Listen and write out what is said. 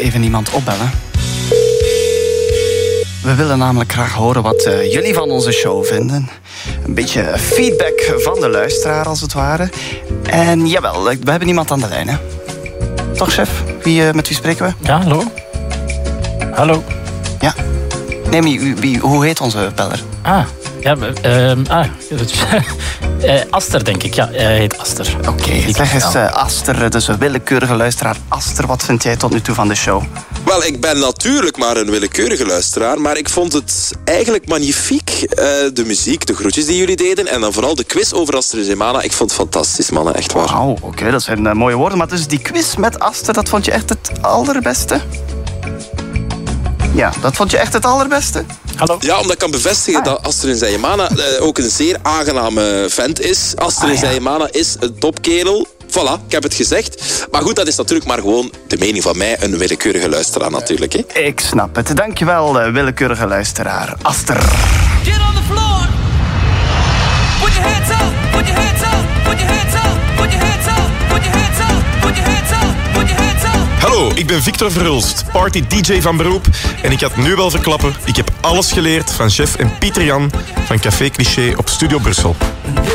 even iemand opbellen. We willen namelijk graag horen wat jullie van onze show vinden. Een beetje feedback van de luisteraar, als het ware. En jawel, we hebben iemand aan de lijn, hè? Toch, chef? Met wie spreken we? Ja, hallo? Hallo? Ja. Nee, hoe heet onze beller? Aster, denk ik. Ja, hij heet Aster. Oké, zeg eens, Aster, dus een willekeurige luisteraar. Aster, wat vind jij tot nu toe van de show? Wel, ik ben natuurlijk maar een willekeurige luisteraar, maar ik vond het eigenlijk magnifiek. De muziek, de groetjes die jullie deden en dan vooral de quiz over Aster en Zemana. Ik vond het fantastisch, mannen, echt waar. Wauw, oké, dat zijn mooie woorden. Maar dus die quiz met Aster, dat vond je echt het allerbeste? Ja, dat vond je echt het allerbeste? Hallo? Ja, omdat ik kan bevestigen dat Aster en Zemana ook een zeer aangename vent is. Aster en Zemana is een topkerel. Voilà, ik heb het gezegd. Maar goed, dat is natuurlijk maar gewoon de mening van mij, een willekeurige luisteraar natuurlijk. Hè? Ik snap het. Dankjewel, willekeurige luisteraar. Aster. Get on the floor. Put your hands up. Put your hands up. Put your hands up. Put your hands up. Put your hands up. Put your hands up. Put your hands up. Hallo, ik ben Victor Verhulst, party-dj van beroep. En ik ga het nu wel verklappen. Ik heb alles geleerd van chef en Pieter Jan van Café Cliché op Studio Brussel.